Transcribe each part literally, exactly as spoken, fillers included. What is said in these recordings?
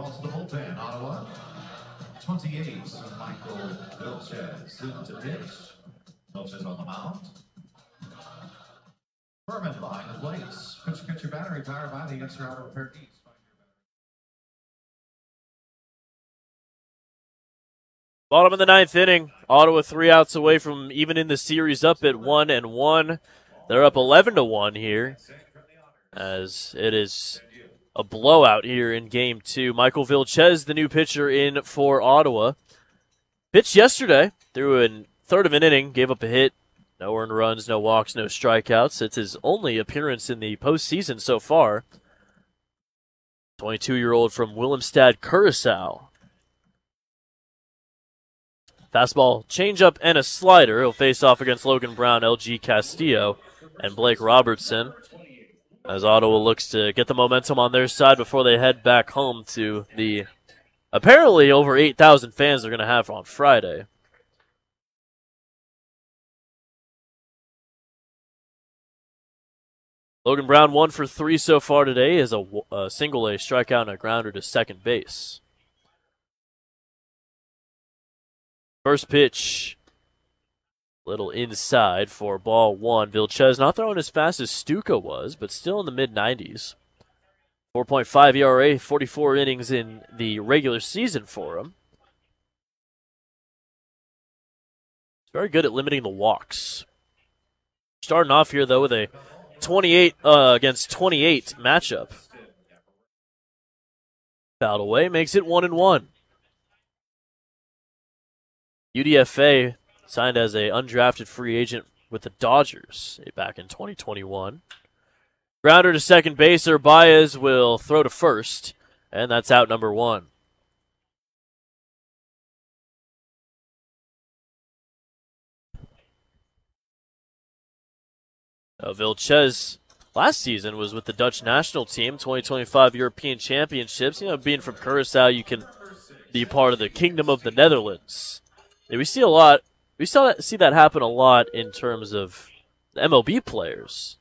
ball to the bullpen. Ottawa, twenty-eight, Michael Vilches to pitch. Vilches on the mound. Furman behind the plates. Pitch catcher battery powered by the Extra Auto Repair Needs. Bottom of the ninth inning. Ottawa three outs away from even in the series up at one and one. They're up eleven to one here, as it is a blowout here in game two. Michael Vilches, the new pitcher in for Ottawa. Pitched yesterday, threw a third of an inning, gave up a hit. No earned runs, no walks, no strikeouts. It's his only appearance in the postseason so far. twenty-two-year-old from Willemstad, Curacao. Fastball, changeup, and a slider. He'll face off against Logan Brown, L G Castillo, and Blake Robertson, as Ottawa looks to get the momentum on their side before they head back home to the apparently over eight thousand fans they're going to have on Friday. Logan Brown one for three so far today is a, a single A strikeout and a grounder to second base. First pitch, little inside for ball one. Vilches not throwing as fast as Stuka was, but still in the mid nineties. four point five E R A, forty-four innings in the regular season for him. He's very good at limiting the walks. Starting off here, though, with a twenty-eight uh, against twenty-eight matchup. Fouled away, makes it one and one. U D F A signed as an undrafted free agent with the Dodgers back in twenty twenty-one. Grounder to second base, Baez will throw to first, and that's out number one. Uh, Vilches last season was with the Dutch national team, twenty twenty-five European Championships. You know, being from Curacao, you can be part of the Kingdom of the Netherlands. Yeah, we see a lot. We saw that, see that happen a lot in terms of the M L B players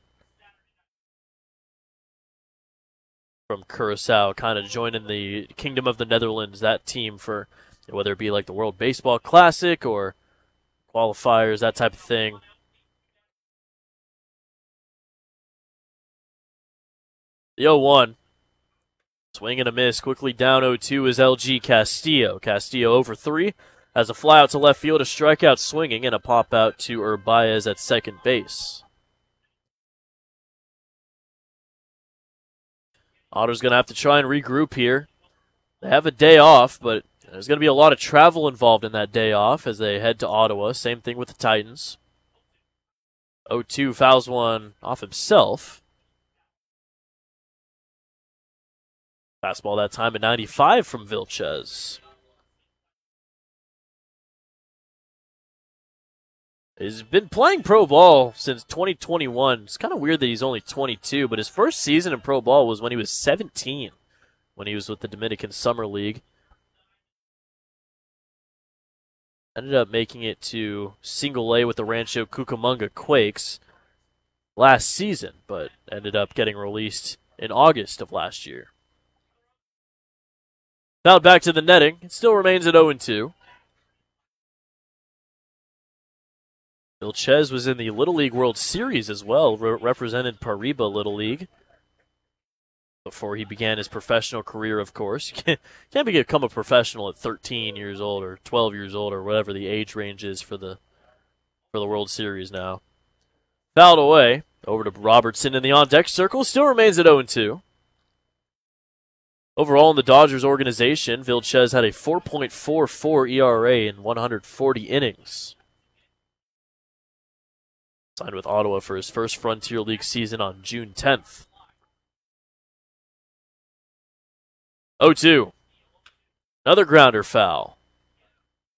from Curacao, kind of joining the Kingdom of the Netherlands, that team, for whether it be like the World Baseball Classic or qualifiers, that type of thing. The oh one. Swing and a miss. Quickly down oh two is L G Castillo. Castillo over three. Has a fly out to left field, a strikeout swinging, and a pop out to Urbaez at second base. Otto's going to have to try and regroup here. They have a day off, but there's going to be a lot of travel involved in that day off as they head to Ottawa. Same thing with the Titans. oh two fouls one off himself. Fastball that time at ninety-five from Vilches. He's been playing pro ball since twenty twenty-one. It's kind of weird that he's only twenty-two, but his first season in pro ball was when he was seventeen, when he was with the Dominican Summer League. Ended up making it to single A with the Rancho Cucamonga Quakes last season, but ended up getting released in August of last year. Now back to the netting. It still remains at oh and two. Vilches was in the Little League World Series as well, re- represented Pariba Little League before he began his professional career, of course. You can't, can't become a professional at thirteen years old or twelve years old or whatever the age range is for the for the World Series now. Fouled away. Over to Robertson in the on-deck circle. Still remains at oh and two. Overall in the Dodgers organization, Vilches had a four point four four E R A in one hundred forty innings. Signed with Ottawa for his first Frontier League season on June tenth. oh two. Another grounder foul.